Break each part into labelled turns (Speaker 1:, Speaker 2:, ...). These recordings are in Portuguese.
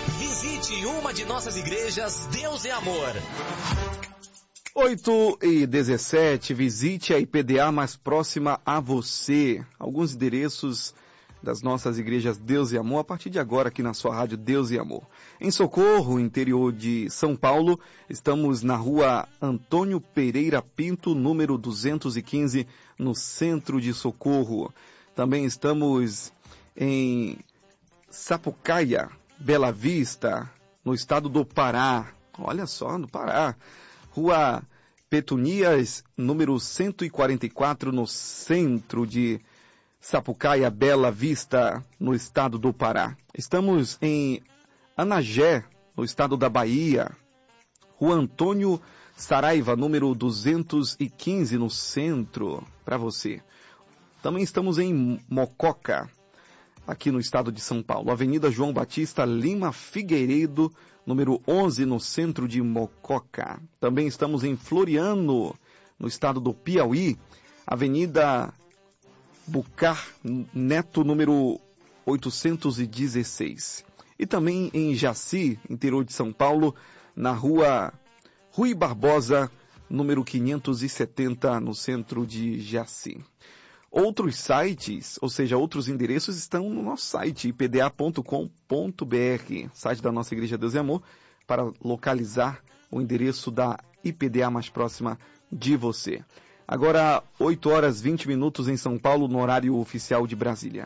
Speaker 1: Visite uma de nossas igrejas, Deus é Amor.
Speaker 2: 8h17, visite a IPDA mais próxima a você. Alguns endereços das nossas igrejas Deus e Amor, a partir de agora aqui na sua rádio Deus e Amor. Em Socorro, interior de São Paulo, estamos na rua Antônio Pereira Pinto, número 215, no centro de Socorro. Também estamos em Sapucaia, Bela Vista, no estado do Pará. Olha só, no Pará. Rua Petunias, número 144, no centro de Sapucaia, Bela Vista, no estado do Pará. Estamos em Anagé, no estado da Bahia. Rua Antônio Saraiva, número 215, no centro, para você. Também estamos em Mococa, aqui no estado de São Paulo. Avenida João Batista Lima Figueiredo, número 11, no centro de Mococa. Também estamos em Floriano, no estado do Piauí. Avenida Bucar Neto, número 816. E também em Jaci, interior de São Paulo, na rua Rui Barbosa, número 570, no centro de Jaci. Outros sites, ou seja, outros endereços estão no nosso site, ipda.com.br, site da nossa Igreja Deus e Amor, para localizar o endereço da IPDA mais próxima de você. Agora, 8h20 em São Paulo, no horário oficial de Brasília.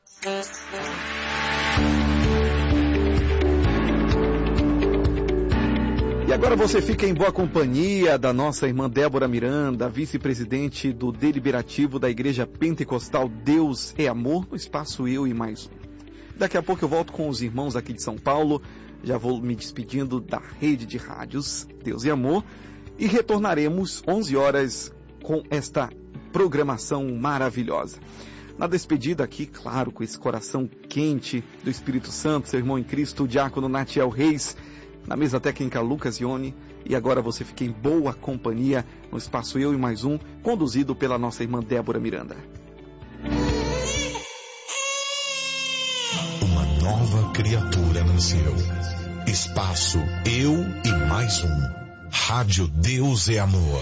Speaker 2: E agora você fica em boa companhia da nossa irmã Débora Miranda, vice-presidente do Deliberativo da Igreja Pentecostal Deus é Amor, no espaço Eu e Mais Um. Daqui a pouco eu volto com os irmãos aqui de São Paulo, já vou me despedindo da rede de rádios Deus e Amor e retornaremos 11 horas com esta programação maravilhosa. Na despedida aqui, claro, com esse coração quente do Espírito Santo, seu irmão em Cristo, o diácono Natiel Reis, na mesa técnica Lucas Ione, e agora você fica em boa companhia no espaço Eu e Mais Um, conduzido pela nossa irmã Débora Miranda.
Speaker 3: Uma nova criatura nasceu. Espaço Eu e Mais Um. Rádio Deus é Amor.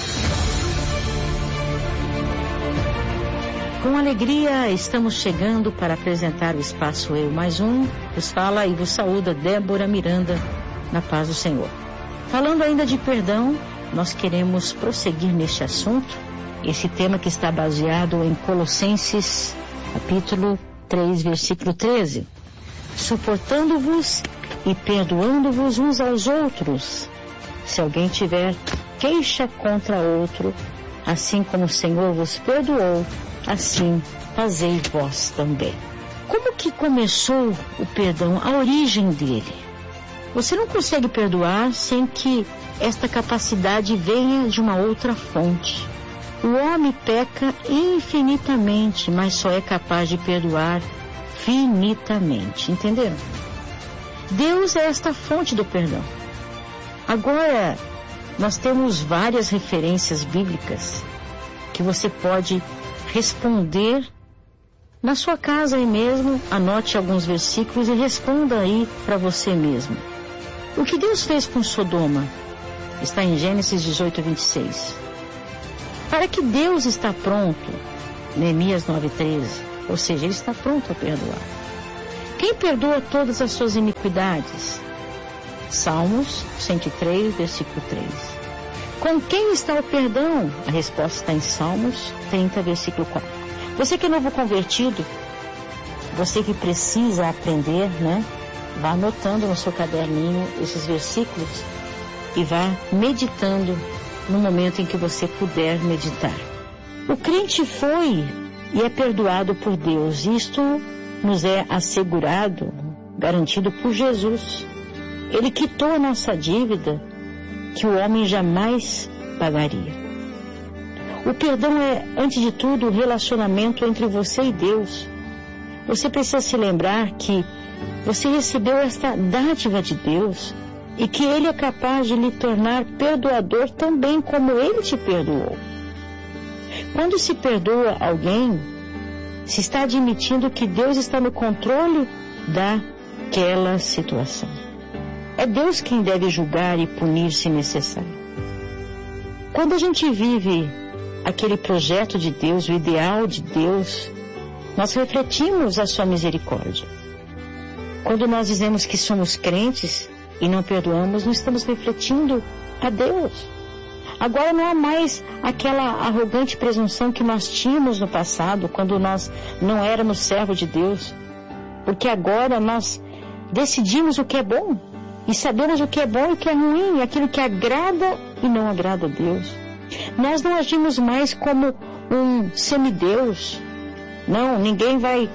Speaker 4: Com alegria estamos chegando para apresentar o espaço Eu Mais Um. Vos fala e vos saúda Débora Miranda, na paz do Senhor. Falando ainda de perdão, nós queremos prosseguir neste assunto, esse tema que está baseado em Colossenses, capítulo 3, versículo 13. Suportando-vos e perdoando-vos uns aos outros, se alguém tiver queixa contra outro, assim como o Senhor vos perdoou, assim fazei vós também. Como que começou o perdão, a origem dele? Você não consegue perdoar sem que esta capacidade venha de uma outra fonte. O homem peca infinitamente, mas só é capaz de perdoar finitamente. Entenderam? Deus é esta fonte do perdão. Agora, nós temos várias referências bíblicas que você pode responder na sua casa aí mesmo. Anote alguns versículos e responda aí para você mesmo. O que Deus fez com Sodoma está em Gênesis 18, 26. Para que Deus está pronto, Neemias 9:13, ou seja, Ele está pronto a perdoar. Quem perdoa todas as suas iniquidades? Salmos 103, versículo 3. Com quem está o perdão? A resposta está em Salmos 30, versículo 4. Você que é novo convertido, você que precisa aprender, né? Vá anotando no seu caderninho esses versículos e vá meditando no momento em que você puder meditar. O crente foi e é perdoado por Deus. Isto nos é assegurado, garantido por Jesus. Ele quitou a nossa dívida que o homem jamais pagaria. O perdão é, antes de tudo, o relacionamento entre você e Deus. Você precisa se lembrar que você recebeu esta dádiva de Deus e que Ele é capaz de lhe tornar perdoador também como Ele te perdoou. Quando se perdoa alguém, se está admitindo que Deus está no controle da naquela situação. É Deus quem deve julgar e punir se necessário. Quando a gente vive aquele projeto de Deus, o ideal de Deus, nós refletimos a sua misericórdia. Quando nós dizemos que somos crentes e não perdoamos, nós estamos refletindo a Deus. Agora não há mais aquela arrogante presunção que nós tínhamos no passado, quando nós não éramos servos de Deus. Porque agora nós decidimos o que é bom e sabemos o que é bom e o que é ruim, aquilo que agrada e não agrada a Deus. Nós não agimos mais como um semideus. Não, ninguém vai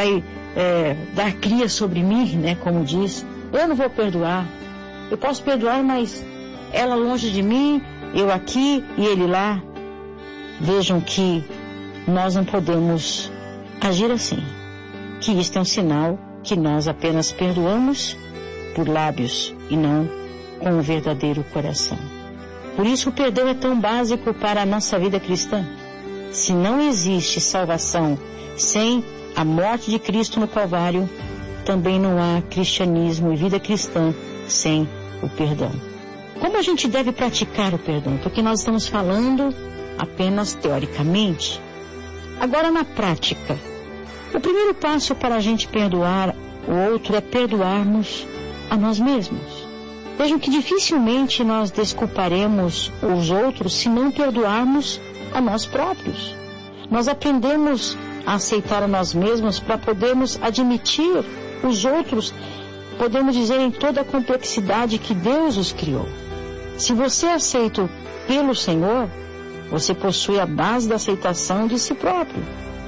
Speaker 4: dar cria sobre mim, né, como diz. Eu não vou perdoar. Eu posso perdoar, mas ela longe de mim, eu aqui e ele lá. Vejam que nós não podemos agir assim. Que isto é um sinal que nós apenas perdoamos por lábios e não com o verdadeiro coração. Por isso o perdão é tão básico para a nossa vida cristã. Se não existe salvação sem a morte de Cristo no Calvário, também não há cristianismo e vida cristã sem o perdão. Como a gente deve praticar o perdão? Porque nós estamos falando apenas teoricamente. Agora na prática, o primeiro passo para a gente perdoar o outro é perdoarmos a nós mesmos. Vejam que dificilmente nós desculparemos os outros se não perdoarmos a nós próprios. Nós aprendemos a aceitar a nós mesmos para podermos admitir os outros, podemos dizer, em toda a complexidade que Deus os criou. Se você é aceito pelo Senhor, você possui a base da aceitação de si próprio.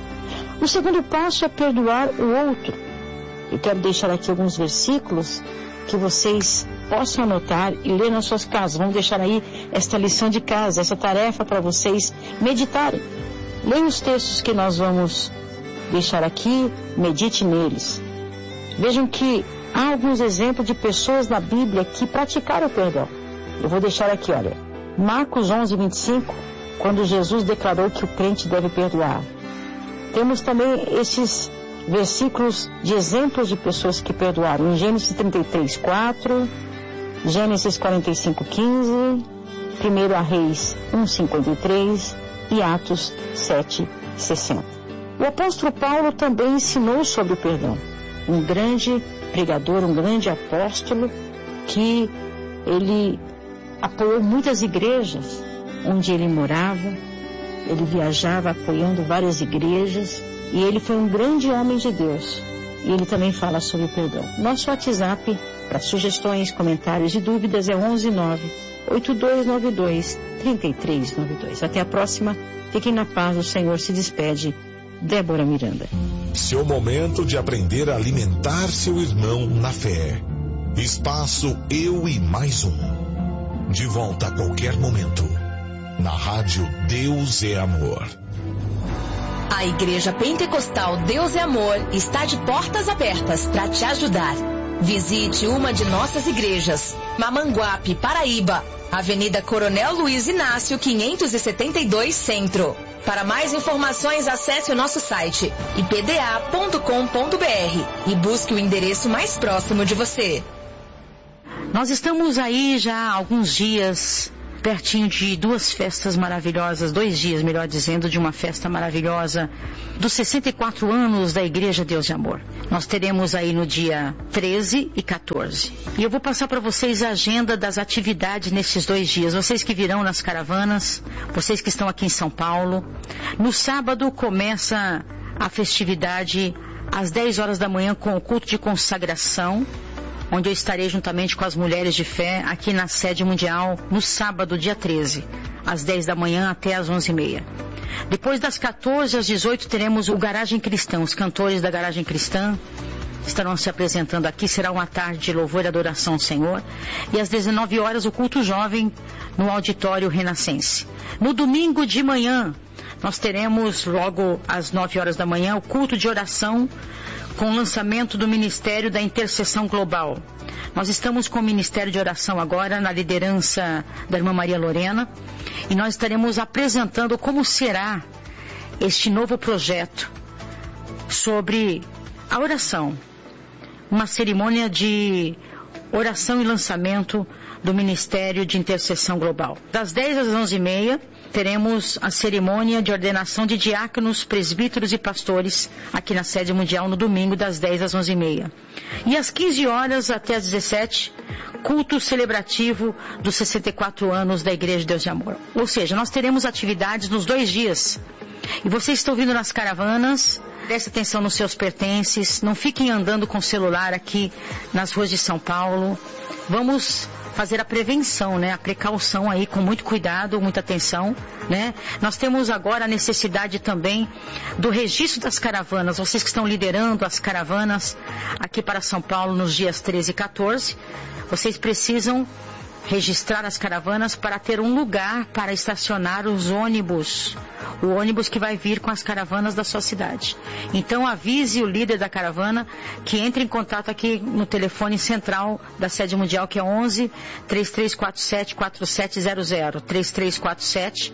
Speaker 4: O segundo passo é perdoar o outro. Eu quero deixar aqui alguns versículos que vocês possam anotar e ler nas suas casas. Vamos deixar aí esta lição de casa, essa tarefa para vocês meditarem. Leiam os textos que nós vamos deixar aqui, medite neles. Vejam que há alguns exemplos de pessoas na Bíblia que praticaram o perdão. Eu vou deixar aqui, olha, Marcos 11:25, quando Jesus declarou que o crente deve perdoar. Temos também esses versículos de exemplos de pessoas que perdoaram, em Gênesis 33:4, Gênesis 45:15, 1 Reis 1:53 e Atos 7:60. O apóstolo Paulo também ensinou sobre o perdão. Um grande pregador, um grande apóstolo, que ele apoiou muitas igrejas onde ele morava. Ele viajava apoiando várias igrejas e ele foi um grande homem de Deus. E ele também fala sobre o perdão. Nosso WhatsApp para sugestões, comentários e dúvidas é 119-8292-3392. Até a próxima. Fiquem na paz. O Senhor se despede. Débora Miranda.
Speaker 3: Seu momento de aprender a alimentar seu irmão na fé. Espaço Eu e Mais Um. De volta a qualquer momento. Na rádio Deus é Amor.
Speaker 5: A Igreja Pentecostal Deus é Amor está de portas abertas para te ajudar. Visite uma de nossas igrejas. Mamanguape, Paraíba. Avenida Coronel Luiz Inácio, 572 Centro. Para mais informações, acesse o nosso site ipda.com.br e busque o endereço mais próximo de você.
Speaker 4: Nós estamos aí já há alguns dias, pertinho de duas festas maravilhosas, 2 dias, melhor dizendo, de uma festa maravilhosa dos 64 anos da Igreja Deus de Amor. Nós teremos aí no dia 13 e 14. E eu vou passar para vocês a agenda das atividades nesses 2 dias. Vocês que virão nas caravanas, vocês que estão aqui em São Paulo. No sábado começa a festividade às 10 horas da manhã com o culto de consagração, onde eu estarei juntamente com as mulheres de fé aqui na sede mundial no sábado, dia 13, às 10 da manhã até às 11h30. Depois das 14 às 18 teremos o Garagem Cristã. Os cantores da Garagem Cristã estarão se apresentando aqui. Será uma tarde de louvor e adoração ao Senhor. E às 19 horas o culto jovem no Auditório Renascense. No domingo de manhã nós teremos logo às 9 horas da manhã o culto de oração com o lançamento do Ministério da Intercessão Global. Nós estamos com o Ministério de Oração agora, na liderança da irmã Maria Lorena, e nós estaremos apresentando como será este novo projeto sobre a oração. uma cerimônia de oração e lançamento do Ministério de Intercessão Global. Das 10 às 11h30, teremos a cerimônia de ordenação de diáconos, presbíteros e pastores aqui na sede mundial no domingo, das 10 às 11h30. E às 15 horas até às 17h, culto celebrativo dos 64 anos da Igreja de Deus de Amor. Ou seja, nós teremos atividades nos 2 dias. E vocês estão vindo nas caravanas, preste atenção nos seus pertences, não fiquem andando com o celular aqui nas ruas de São Paulo. Vamos fazer a prevenção, né? A precaução aí, com muito cuidado, muita atenção, né? Nós temos agora a necessidade também do registro das caravanas. Vocês que estão liderando as caravanas aqui para São Paulo nos dias 13 e 14, vocês precisam registrar as caravanas para ter um lugar para estacionar os ônibus, o ônibus que vai vir com as caravanas da sua cidade. Então avise o líder da caravana que entre em contato aqui no telefone central da sede mundial, que é 11 3347 4700, 3347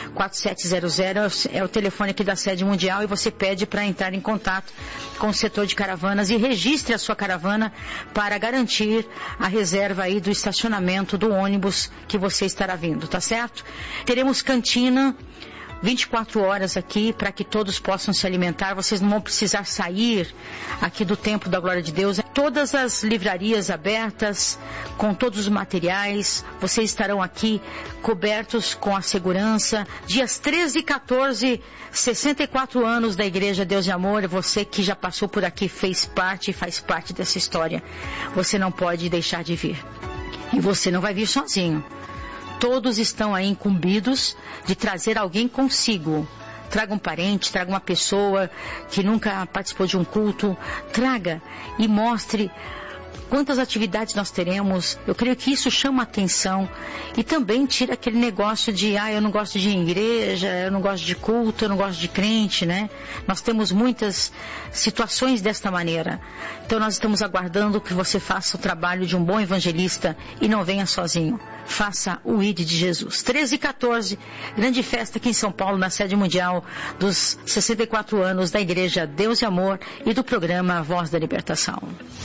Speaker 4: 4700 é o telefone aqui da sede mundial, e você pede para entrar em contato com o setor de caravanas e registre a sua caravana para garantir a reserva aí do estacionamento do ônibus que você estará vindo, tá certo? Teremos cantina 24 horas aqui para que todos possam se alimentar. Vocês não vão precisar sair aqui do Templo da Glória de Deus. Todas as livrarias abertas, com todos os materiais, vocês estarão aqui cobertos com a segurança. Dias 13 e 14, 64 anos da Igreja Deus de Amor. Você que já passou por aqui, fez parte e faz parte dessa história. Você não pode deixar de vir. E você não vai vir sozinho. Todos estão aí incumbidos de trazer alguém consigo. Traga um parente, traga uma pessoa que nunca participou de um culto. Traga e mostre quantas atividades nós teremos. Eu creio que isso chama a atenção e também tira aquele negócio de eu não gosto de igreja, eu não gosto de culto, eu não gosto de crente, né? Nós temos muitas situações desta maneira. Então nós estamos aguardando que você faça o trabalho de um bom evangelista e não venha sozinho. Faça o ID de Jesus. 13 e 14, grande festa aqui em São Paulo, na sede mundial dos 64 anos da Igreja Deus e Amor e do programa Voz da Libertação.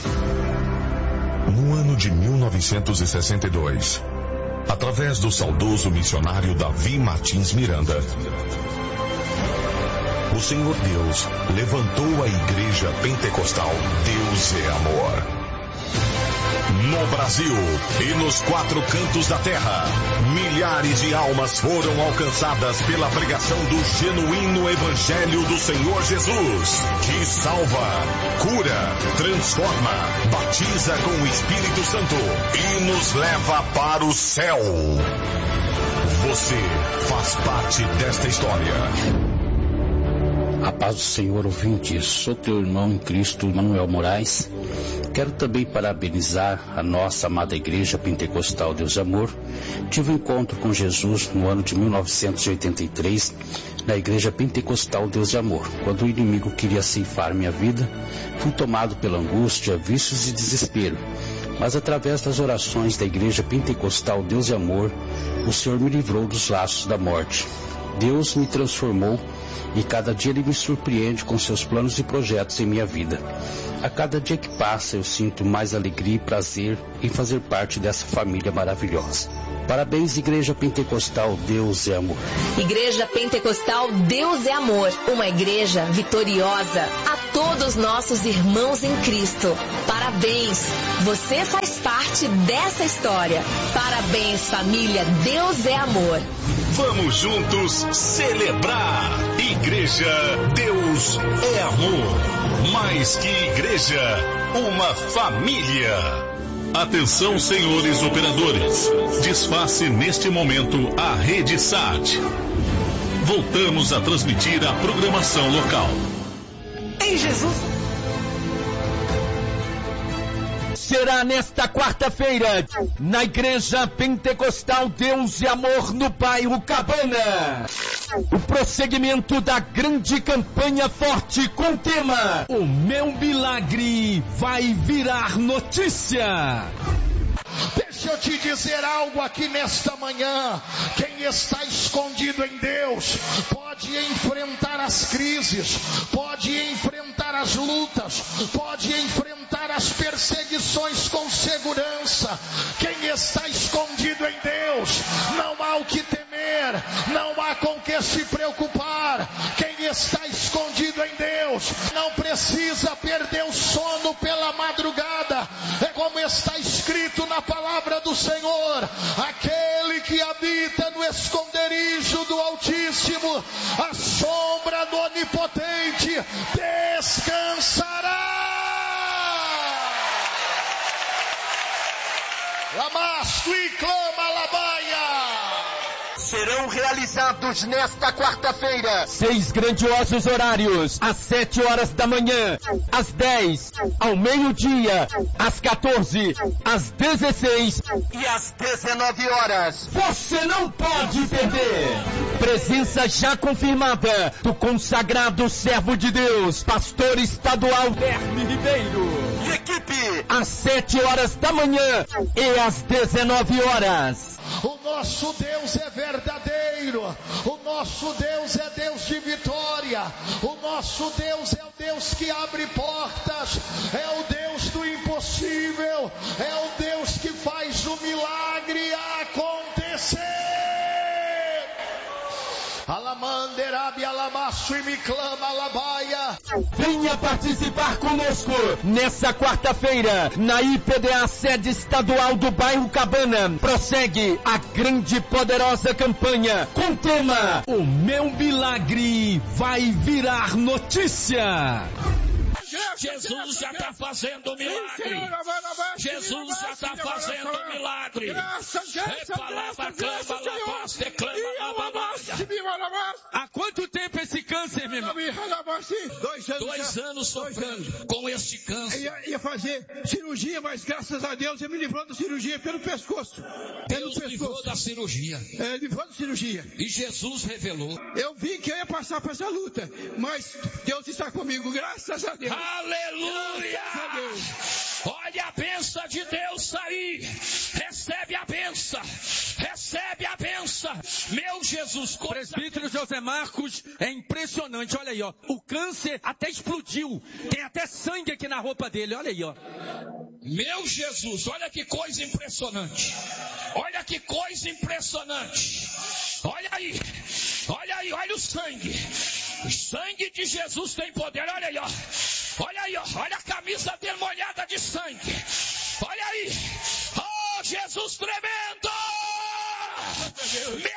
Speaker 3: No ano de 1962, através do saudoso missionário Davi Martins Miranda, o Senhor Deus levantou a Igreja Pentecostal Deus é Amor. No Brasil e nos 4 cantos da terra, milhares de almas foram alcançadas pela pregação do genuíno Evangelho do Senhor Jesus, que salva, cura, transforma, batiza com o Espírito Santo e nos leva para o céu. Você faz parte desta história.
Speaker 6: A paz do Senhor, ouvintes. Sou teu irmão em Cristo, Manuel Moraes. Quero também parabenizar a nossa amada Igreja Pentecostal Deus e Amor. Tive um encontro com Jesus no ano de 1983, na Igreja Pentecostal Deus e Amor. Quando o inimigo queria ceifar minha vida, fui tomado pela angústia, vícios e desespero. Mas através das orações da Igreja Pentecostal Deus e Amor, o Senhor me livrou dos laços da morte. Deus me transformou e cada dia Ele me surpreende com seus planos e projetos em minha vida. A cada dia que passa eu sinto mais alegria e prazer em fazer parte dessa família maravilhosa. Parabéns, Igreja Pentecostal Deus é Amor.
Speaker 5: Igreja Pentecostal Deus é Amor, uma igreja vitoriosa. A todos nossos irmãos em Cristo, parabéns, você faz parte dessa história. Parabéns, família, Deus é Amor.
Speaker 1: Vamos juntos celebrar. Igreja Deus é Amor. Mais que igreja, uma família. Atenção, senhores operadores. Desface neste momento a rede SAT. Voltamos a transmitir a programação local.
Speaker 7: Em Jesus. Será nesta quarta-feira, na Igreja Pentecostal Deus e Amor, no bairro Cabana, o prosseguimento da grande campanha forte com o tema: O meu milagre vai virar notícia.
Speaker 8: Deixa eu te dizer algo aqui nesta manhã. Quem está escondido em Deus pode pode enfrentar as crises, pode enfrentar as lutas, pode enfrentar as perseguições com segurança. Quem está escondido em Deus, não há o que temer, não há com que se preocupar. Quem está escondido em Deus não precisa perder o sono pela madrugada. É como está escrito na palavra do Senhor: aquele que habita no esconderijo do Altíssimo, a sombra do Onipotente descansará. Lamasto e clama labaia.
Speaker 7: Serão realizados nesta quarta-feira 6 grandiosos horários: às 7 horas da manhã, às 10, ao meio-dia, às 14, às 16 e às 19 horas. Você não pode perder! Presença já confirmada do consagrado servo de Deus, pastor estadual Guilherme Ribeiro. E equipe, às 7 horas da manhã e às 19 horas.
Speaker 8: O nosso Deus é verdadeiro, o nosso Deus é Deus de vitória, o nosso Deus é o Deus que abre portas, é o Deus do impossível, é o Deus que faz o milagre acontecer. Alamanderabi alamaço e me clama alabaia.
Speaker 7: Venha participar conosco nessa quarta-feira na IPDA sede estadual do bairro Cabana. Prossegue a grande e poderosa campanha com o tema: o meu milagre vai virar notícia.
Speaker 9: Jesus já está fazendo milagre. Jesus já está fazendo milagre.
Speaker 10: Há quanto tempo esse câncer, meu irmão?
Speaker 9: 2 anos sofrendo com este câncer.
Speaker 10: Ia fazer cirurgia, mas graças a Deus ele me livrou da cirurgia pelo pescoço.
Speaker 9: Deus livrou da cirurgia.
Speaker 10: Livrou da cirurgia.
Speaker 9: E Jesus revelou.
Speaker 10: Eu vi que eu ia passar por essa luta, mas Deus está comigo, graças a Deus.
Speaker 9: Aleluia! Olha a bênção de Deus aí. Recebe a bênção. Recebe a bênção. Meu Jesus.
Speaker 10: Presbítero José Marcos, é impressionante. Olha aí, ó. O câncer até explodiu. Tem até sangue aqui na roupa dele. Olha aí, ó.
Speaker 9: Meu Jesus, olha que coisa impressionante. Olha que coisa impressionante. Olha aí. Olha aí, olha o sangue. O sangue de Jesus tem poder. Olha aí, ó. Olha aí, ó. Olha a camisa dele molhada de sangue. Olha aí. Oh, Jesus tremendo.